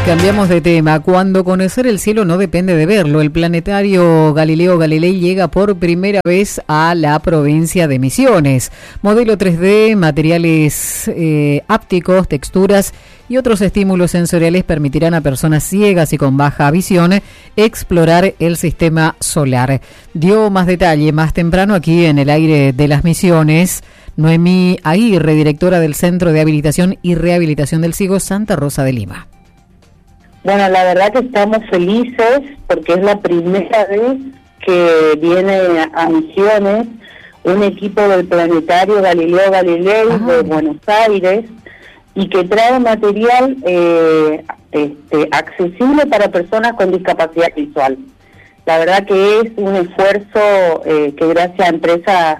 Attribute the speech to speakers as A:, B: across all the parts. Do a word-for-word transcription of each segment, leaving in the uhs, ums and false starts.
A: Cambiamos de tema. Cuando conocer el cielo no depende de verlo, el planetario Galileo Galilei llega por primera vez a la provincia de Misiones. Modelo tres D, materiales eh, ápticos, texturas y otros estímulos sensoriales permitirán a personas ciegas y con baja visión explorar el sistema solar. Dio más detalle más temprano aquí en el aire de las Misiones Noemí Aguirre, directora del Centro de Habilitación y Rehabilitación del Ciego Santa Rosa de Lima.
B: Bueno, la verdad que estamos felices porque es la primera vez que viene a Misiones un equipo del planetario Galileo Galilei Ajá. de Buenos Aires y que trae material eh, este, accesible para personas con discapacidad visual. La verdad que es un esfuerzo eh, que gracias a empresas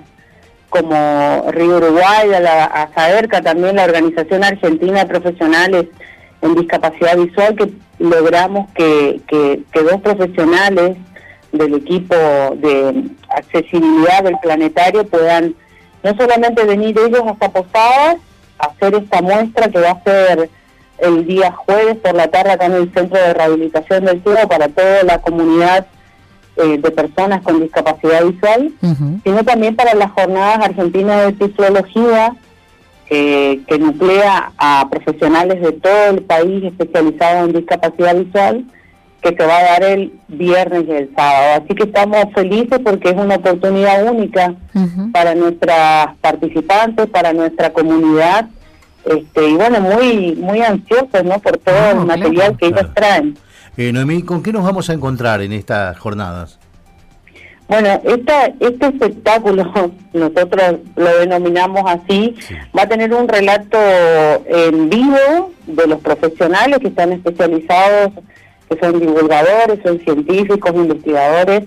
B: como Río Uruguay, a, la, a SAERCA, también la Organización Argentina de Profesionales en Discapacidad Visual, que logramos que, que, que dos profesionales del equipo de accesibilidad del planetario puedan no solamente venir ellos hasta Posadas a hacer esta muestra que va a ser el día jueves por la tarde acá en el Centro de Rehabilitación del Ciego para toda la comunidad eh, de personas con discapacidad visual, uh-huh. sino también para las jornadas argentinas de tiflología, Eh, que nuclea a profesionales de todo el país especializados en discapacidad visual, que se va a dar el viernes y el sábado. Así que estamos felices porque es una oportunidad única uh-huh. para nuestras participantes, para nuestra comunidad, este y bueno, muy muy ansiosos, ¿no?, por todo oh, el material claro, que claro. ellos traen.
C: Eh, Noemí, ¿con qué nos vamos a encontrar en estas jornadas?
B: Bueno, esta, este espectáculo, nosotros lo denominamos así, sí. va a tener un relato en vivo de los profesionales que están especializados, que son divulgadores, son científicos, investigadores,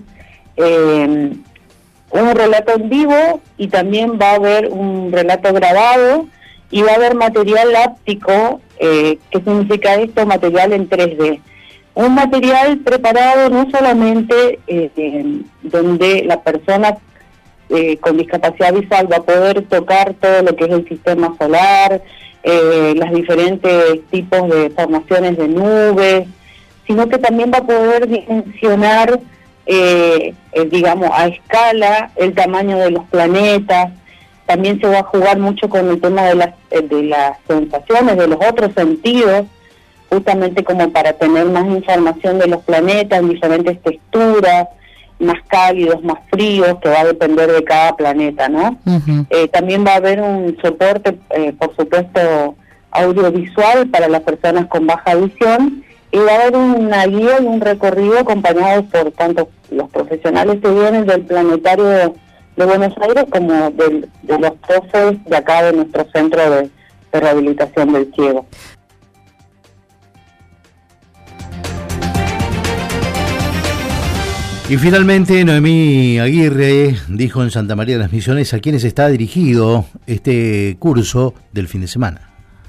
B: eh, un relato en vivo y también va a haber un relato grabado y va a haber material áptico. eh, ¿qué significa esto? Material en tres D. Un material preparado no solamente eh, eh, donde la persona eh, con discapacidad visual va a poder tocar todo lo que es el sistema solar, eh, las diferentes tipos de formaciones de nubes, sino que también va a poder dimensionar, eh, eh, digamos, a escala el tamaño de los planetas. También se va a jugar mucho con el tema de las, de las sensaciones, de los otros sentidos, justamente como para tener más información de los planetas en diferentes texturas, más cálidos, más fríos, que va a depender de cada planeta, ¿no? Uh-huh. Eh, también va a haber un soporte, eh, por supuesto, audiovisual para las personas con baja visión, y va a haber una guía y un recorrido acompañados por tanto los profesionales que vienen del planetario de, de Buenos Aires como del, de los profes de acá de nuestro centro de, de rehabilitación del ciego.
C: Y finalmente, Noemí Aguirre dijo en Santa María de las Misiones a quienes está dirigido este curso del fin de semana.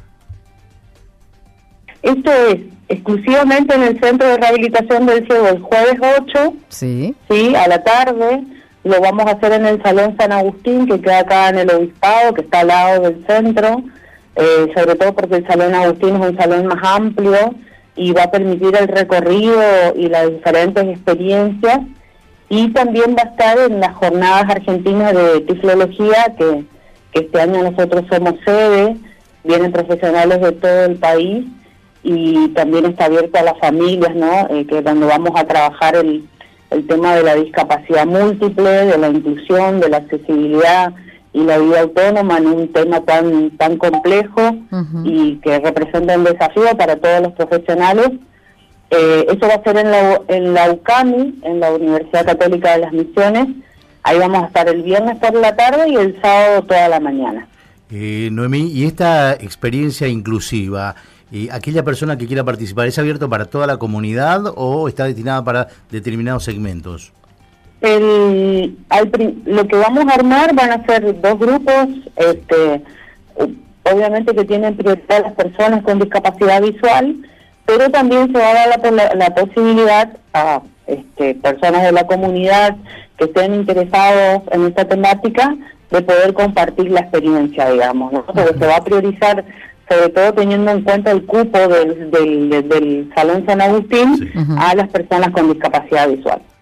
B: Esto es exclusivamente en el Centro de Rehabilitación del Ciego el jueves ocho, sí, sí, a la tarde. Lo vamos a hacer en el Salón San Agustín, que queda acá en el Obispado, que está al lado del centro, eh, sobre todo porque el Salón Agustín es un salón más amplio y va a permitir el recorrido y las diferentes experiencias, y también va a estar en las jornadas argentinas de tiflología, que, que este año nosotros somos sede, vienen profesionales de todo el país, y también está abierto a las familias, ¿no?, eh, que donde vamos a trabajar el, el tema de la discapacidad múltiple, de la inclusión, de la accesibilidad y la vida autónoma en un tema tan tan complejo uh-huh. y que representa un desafío para todos los profesionales. Eh, eso va a ser en la, en la UCAMI, en la Universidad Católica de las Misiones. Ahí vamos a estar el viernes por la tarde y el sábado toda la mañana.
C: Eh, Noemí, y esta experiencia inclusiva, eh, aquella persona que quiera participar, ¿es abierto para toda la comunidad o está destinada para determinados segmentos?
B: El, al, lo que vamos a armar van a ser dos grupos, este, obviamente que tienen prioridad las personas con discapacidad visual, pero también se va a dar la, la, la posibilidad a este, personas de la comunidad que estén interesados en esta temática de poder compartir la experiencia, digamos, ¿no? Porque se va a priorizar sobre todo teniendo en cuenta el cupo del, del, del Salón San Agustín, sí, a las personas con discapacidad visual.